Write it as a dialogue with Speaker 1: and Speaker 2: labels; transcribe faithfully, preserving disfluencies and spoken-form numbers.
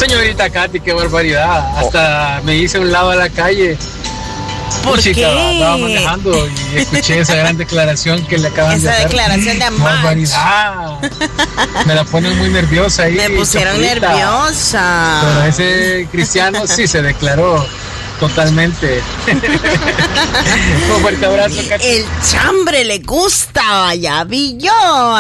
Speaker 1: Señorita Katy, qué barbaridad. Hasta oh. me hice un lado a la calle.
Speaker 2: ¿Por
Speaker 1: Chica,
Speaker 2: qué?
Speaker 1: Estaba manejando y escuché esa gran declaración que le acaban
Speaker 2: esa
Speaker 1: de hacer.
Speaker 2: Esa declaración de amor.
Speaker 1: Barbaridad. Me la ponen muy nerviosa ahí.
Speaker 2: Me pusieron
Speaker 1: chapulita.
Speaker 2: nerviosa.
Speaker 1: Pero ese cristiano sí se declaró totalmente. Un fuerte abrazo, Katy.
Speaker 2: El chambre le gusta, ya vi yo.